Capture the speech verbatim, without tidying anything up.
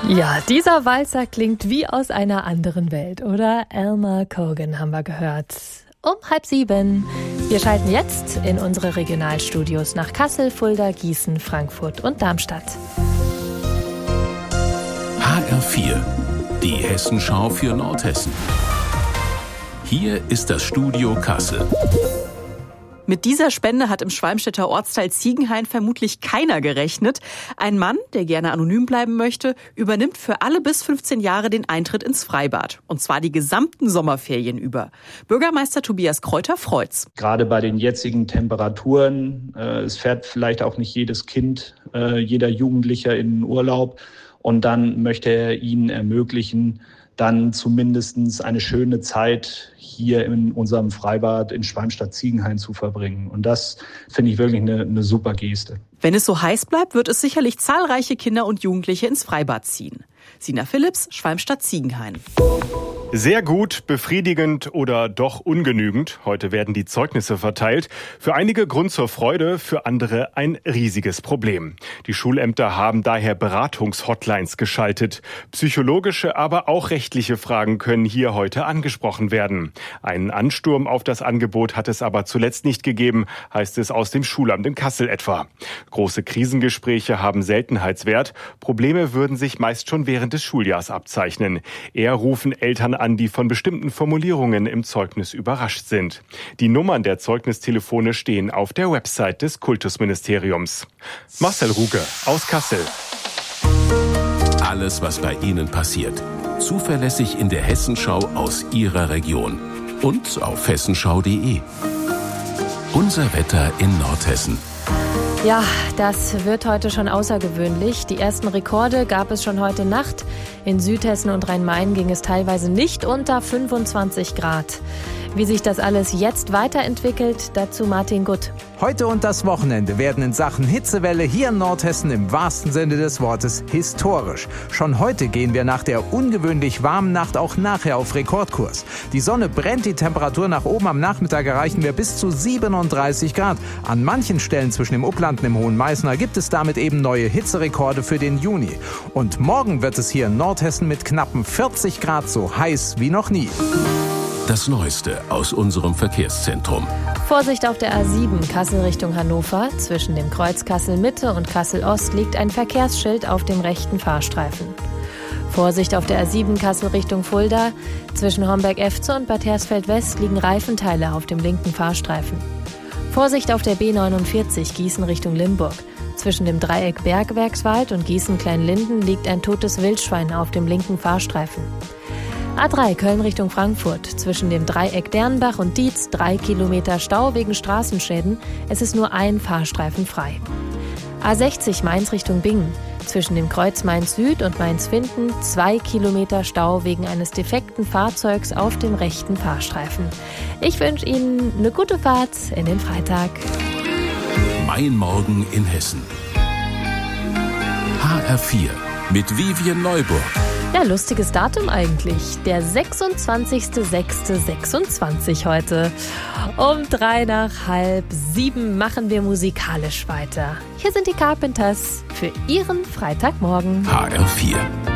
Ja, dieser Walzer klingt wie aus einer anderen Welt, oder? Elmer Cogan haben wir gehört. Um halb sieben. Wir schalten jetzt in unsere Regionalstudios nach Kassel, Fulda, Gießen, Frankfurt und Darmstadt. H R vier, die Hessenschau für Nordhessen. Hier ist das Studio Kassel. Mit dieser Spende hat im Schwalmstädter Ortsteil Ziegenhain vermutlich keiner gerechnet. Ein Mann, der gerne anonym bleiben möchte, übernimmt für alle bis fünfzehn Jahre den Eintritt ins Freibad. Und zwar die gesamten Sommerferien über. Bürgermeister Tobias Kreuter freut's. Gerade bei den jetzigen Temperaturen, äh, es fährt vielleicht auch nicht jedes Kind, äh, jeder Jugendlicher in den Urlaub. Und dann möchte er ihnen ermöglichen, dann zumindest eine schöne Zeit hier in unserem Freibad in Schwalmstadt-Ziegenhain zu verbringen. Und das finde ich wirklich eine, eine super Geste. Wenn es so heiß bleibt, wird es sicherlich zahlreiche Kinder und Jugendliche ins Freibad ziehen. Sina Philipps, Schwalmstadt-Ziegenhain. Sehr gut, befriedigend oder doch ungenügend. Heute werden die Zeugnisse verteilt. Für einige Grund zur Freude, für andere ein riesiges Problem. Die Schulämter haben daher Beratungshotlines geschaltet. Psychologische, aber auch rechtliche Fragen können hier heute angesprochen werden. Einen Ansturm auf das Angebot hat es aber zuletzt nicht gegeben, heißt es aus dem Schulamt in Kassel etwa. Große Krisengespräche haben Seltenheitswert. Probleme würden sich meist schon während des Schuljahrs abzeichnen. Eher rufen Eltern an, die von bestimmten Formulierungen im Zeugnis überrascht sind. Die Nummern der Zeugnistelefone stehen auf der Website des Kultusministeriums. Marcel Ruge aus Kassel. Alles, was bei Ihnen passiert. Zuverlässig in der Hessenschau aus Ihrer Region. Und auf hessenschau punkt de. Unser Wetter in Nordhessen. Ja, das wird heute schon außergewöhnlich. Die ersten Rekorde gab es schon heute Nacht. In Südhessen und Rhein-Main ging es teilweise nicht unter fünfundzwanzig Grad. Wie sich das alles jetzt weiterentwickelt, dazu Martin Gutt. Heute und das Wochenende werden in Sachen Hitzewelle hier in Nordhessen im wahrsten Sinne des Wortes historisch. Schon heute gehen wir nach der ungewöhnlich warmen Nacht auch nachher auf Rekordkurs. Die Sonne brennt, die Temperatur nach oben. Am Nachmittag erreichen wir bis zu siebenunddreißig Grad. An manchen Stellen zwischen dem Upland und dem Hohen Meißner gibt es damit eben neue Hitzerekorde für den Juni. Und morgen wird es hier in Nordhessen mit knappen vierzig Grad so heiß wie noch nie. Das Neueste aus unserem Verkehrszentrum. Vorsicht auf der A sieben, Kassel Richtung Hannover. Zwischen dem Kreuz Kassel Mitte und Kassel Ost liegt ein Verkehrsschild auf dem rechten Fahrstreifen. Vorsicht auf der A sieben, Kassel Richtung Fulda. Zwischen Homberg-Efze und Bad Hersfeld West liegen Reifenteile auf dem linken Fahrstreifen. Vorsicht auf der B neunundvierzig, Gießen Richtung Limburg. Zwischen dem Dreieck Bergwerkswald und Gießen-Kleinlinden liegt ein totes Wildschwein auf dem linken Fahrstreifen. A drei Köln Richtung Frankfurt. Zwischen dem Dreieck Dernbach und Dietz drei Kilometer Stau wegen Straßenschäden. Es ist nur ein Fahrstreifen frei. A sechzig Mainz Richtung Bingen. Zwischen dem Kreuz Mainz Süd und Mainz Finden zwei Kilometer Stau wegen eines defekten Fahrzeugs auf dem rechten Fahrstreifen. Ich wünsche Ihnen eine gute Fahrt in den Freitag. Mein Morgen in Hessen. H R vier mit Vivian Neuburg. Ja, lustiges Datum eigentlich. Der sechsundzwanzigster sechster sechsundzwanzig heute. Um drei nach halb sieben machen wir musikalisch weiter. Hier sind die Carpenters für Ihren Freitagmorgen. H R vier.